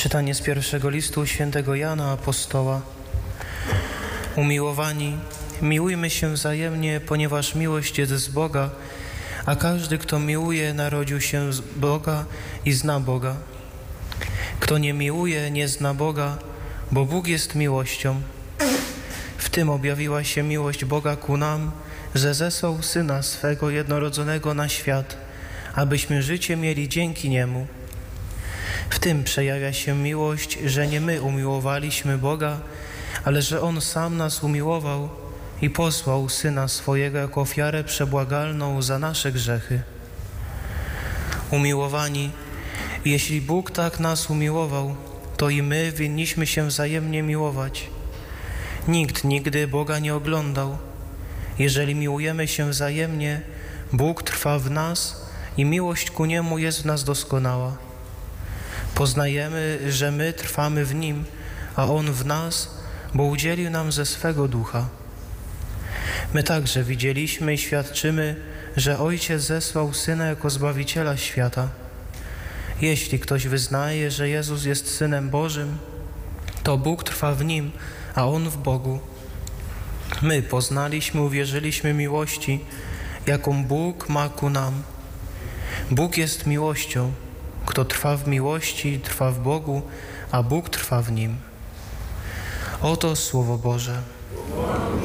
Czytanie z pierwszego listu świętego Jana Apostoła. Umiłowani, miłujmy się wzajemnie, ponieważ miłość jest z Boga, a każdy, kto miłuje, narodził się z Boga i zna Boga. Kto nie miłuje, nie zna Boga, bo Bóg jest miłością. W tym objawiła się miłość Boga ku nam, że zesłał Syna swego jednorodzonego na świat, abyśmy życie mieli dzięki Niemu. W tym przejawia się miłość, że nie my umiłowaliśmy Boga, ale że On sam nas umiłował i posłał Syna swojego jako ofiarę przebłagalną za nasze grzechy. Umiłowani, jeśli Bóg tak nas umiłował, to i my winniśmy się wzajemnie miłować. Nikt nigdy Boga nie oglądał. Jeżeli miłujemy się wzajemnie, Bóg trwa w nas i miłość ku Niemu jest w nas doskonała. Poznajemy, że my trwamy w Nim, a On w nas, bo udzielił nam ze swego Ducha. My także widzieliśmy i świadczymy, że Ojciec zesłał Syna jako Zbawiciela świata. Jeśli ktoś wyznaje, że Jezus jest Synem Bożym, to Bóg trwa w Nim, a On w Bogu. My poznaliśmy, uwierzyliśmy miłości, jaką Bóg ma ku nam. Bóg jest miłością. Kto trwa w miłości, trwa w Bogu, a Bóg trwa w nim. Oto Słowo Boże.